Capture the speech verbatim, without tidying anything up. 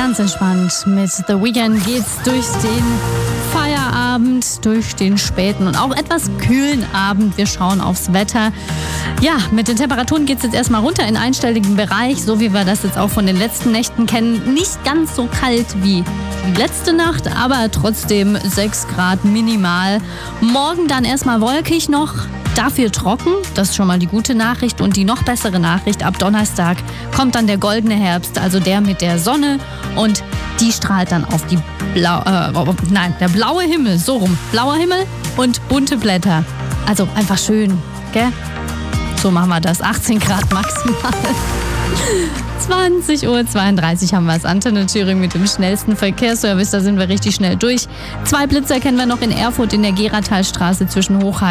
Ganz entspannt. Mit The Weeknd geht's durch den Feierabend, durch den späten und auch etwas kühlen Abend. Wir schauen aufs Wetter. Ja, mit den Temperaturen geht's jetzt erstmal runter in einstelligen Bereich, so wie wir das jetzt auch von den letzten Nächten kennen. Nicht ganz so kalt wie die letzte Nacht, aber trotzdem sechs Grad minimal. Morgen dann erstmal wolkig noch. Dafür trocken, das ist schon mal die gute Nachricht. Und die noch bessere Nachricht, ab Donnerstag kommt dann der goldene Herbst, also der mit der Sonne. Und die strahlt dann auf die Blau... Äh, nein, der blaue Himmel, so rum. Blauer Himmel und bunte Blätter. Also einfach schön, gell? So machen wir das. achtzehn Grad maximal. zwanzig Uhr zweiunddreißig haben wir es. Antenne Thüringen mit dem schnellsten Verkehrsservice. Da sind wir richtig schnell durch. Zwei Blitzer kennen wir noch in Erfurt in der Geratalstraße zwischen Hochheim